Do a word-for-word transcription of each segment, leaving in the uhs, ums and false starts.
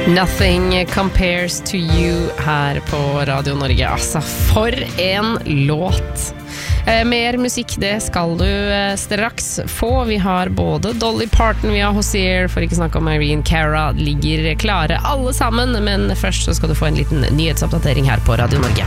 Nothing compares to you her på Radio Norge. Altså, for en låt! Eh, mer musikk, det skal du eh, straks få. Vi har både Dolly Parton, vi har Hozier, for ikke snakke om Irene Cara, ligger klare alle sammen. Men først så skal du få en liten nyhetsoppdatering her på Radio Norge.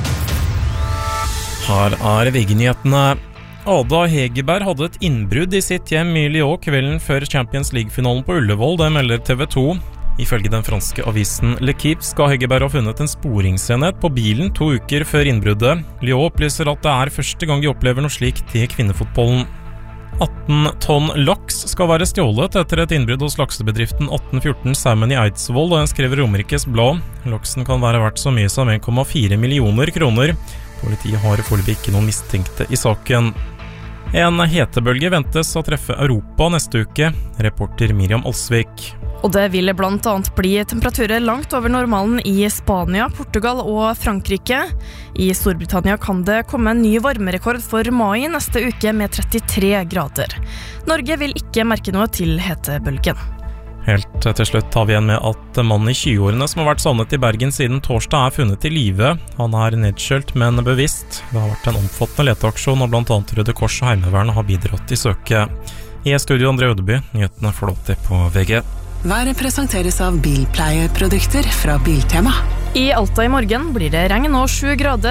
Her er V G-nyhetene. Ada Hegerberg hadde et innbrudd i sitt hjem i Lyon kvelden før Champions League-finalen på Ullevål, det melder T V to. Ifølge den franske avisen L'Equipe skal Hegerberg ha funnet en sporingsenhet på bilen to uker før innbruddet. Lyon opplyser at det er første gang de opplever noe slikt i kvinnefotbollen. atten tonn laks skal være stjålet etter et innbrudd hos laksebedriften atten fjorten Salmon i Eidsvoll, og skriver Romerikes Blad. Laksen kan være verdt så mye som en komma fire millioner kroner. Politiet har foreløpig ikke noen mistenkte i saken. En hetebølge ventes å treffe Europa neste uke, reporter Miriam Alsvik. Og det vil blant annet bli temperaturer langt over normalen i Spania, Portugal og Frankrike. I Storbritannia kan det komme en ny varmerekord for mai neste uke med trettitre grader. Norge vil ikke merke noe til hetebølgen. Helt til slutt tar vi igjen med at mannen i tjueårene som har vært savnet i Bergen siden torsdag er funnet i live. Han er nedskjølt, men bevisst. Det har vært en omfattende leteaksjon, og blant annet Røde Kors og Heimevernet har bidratt i søket. I studio André Ødeby, nyhetene får du på V G. Været presenteres av bilpleieprodukter fra Biltema. I Alta i morgen blir det regn og sju grader.